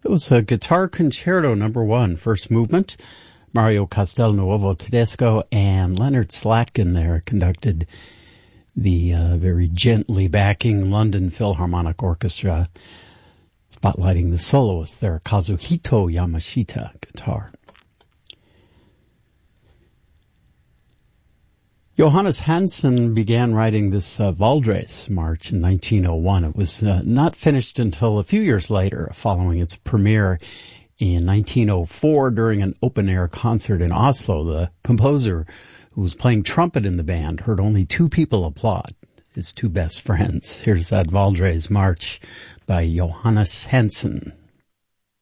It was a Guitar Concerto #1, first movement. Mario Castelnuovo Tedesco and Leonard Slatkin there conducted the very gently backing London Philharmonic Orchestra, spotlighting the soloist there, Kazuhito Yamashita, guitar. Johannes Hansen began writing this Valdres March in 1901. It was not finished until a few years later, following its premiere in 1904 during an open-air concert in Oslo. The composer, who was playing trumpet in the band, heard only two people applaud, his two best friends. Here's that Valdres March by Johannes Hansen.